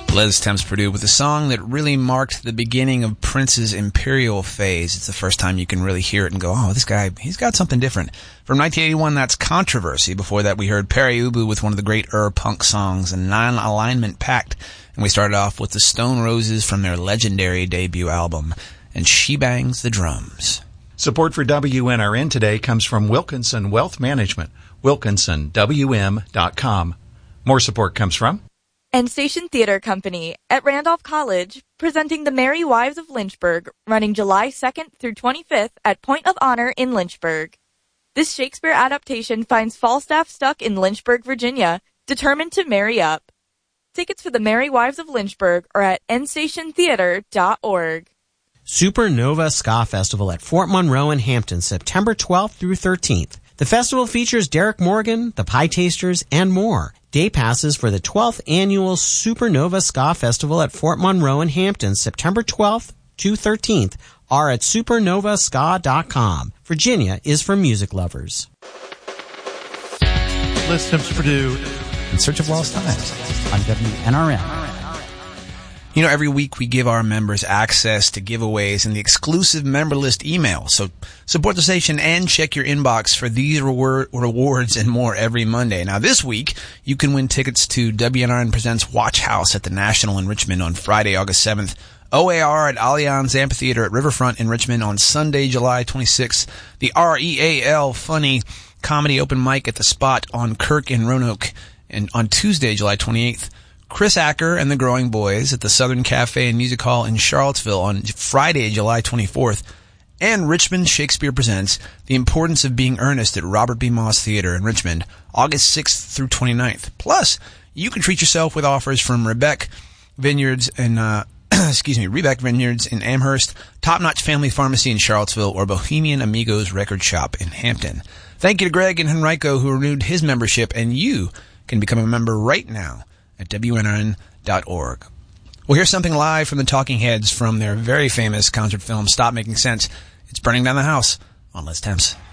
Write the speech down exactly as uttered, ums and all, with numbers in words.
Les Temps Purdue with a song that really marked the beginning of Prince's imperial phase. It's the first time you can really hear it and go, oh, this guy, he's got something different. From nineteen eighty-one, that's Controversy. Before that, we heard Perry Ubu with one of the great Ur-Punk songs, and Non-Alignment Pact. And we started off with the Stone Roses from their legendary debut album, and She Bangs the Drums. Support for W N R N today comes from Wilkinson Wealth Management, wilkinson w m dot com. More support comes from and Station Theater Company at Randolph College, presenting The Merry Wives of Lynchburg, running July second through twenty-fifth at Point of Honor in Lynchburg. This Shakespeare adaptation finds Falstaff stuck in Lynchburg, Virginia, determined to marry up. Tickets for The Merry Wives of Lynchburg are at n station theater dot org. Supernova Ska Festival at Fort Monroe in Hampton, September twelfth through thirteenth. The festival features Derek Morgan, the Pie Tasters, and more. Day passes for the twelfth Annual Supernova Ska Festival at Fort Monroe in Hampton, September twelfth to thirteenth, are at supernova ska dot com. Virginia is for music lovers. Les Temps Purdue, In Search of Lost Times on W N R N. You know, every week we give our members access to giveaways and the exclusive member list email. So support the station and check your inbox for these reward, rewards and more every Monday. Now, this week, you can win tickets to W N R N Presents Watch House at the National in Richmond on Friday, August seventh. O A R at Allianz Amphitheater at Riverfront in Richmond on Sunday, July twenty-sixth. The R E A L Funny Comedy Open Mic at the Spot on Kirk in Roanoke and on Tuesday, July twenty-eighth. Chris Acker and the Growing Boys at the Southern Cafe and Music Hall in Charlottesville on Friday, July twenty-fourth. And Richmond Shakespeare Presents The Importance of Being Earnest at Robert B. Moss Theater in Richmond, August sixth through twenty-ninth. Plus, you can treat yourself with offers from Rebecca Vineyards and, uh, excuse me, Rebecca Vineyards in Amherst, Top Notch Family Pharmacy in Charlottesville, or Bohemian Amigos Record Shop in Hampton. Thank you to Greg and Henrico who renewed his membership, and you can become a member right now at W N R N dot org. Well, here's something live from the Talking Heads from their very famous concert film, Stop Making Sense. It's Burning Down the House on Les Temps.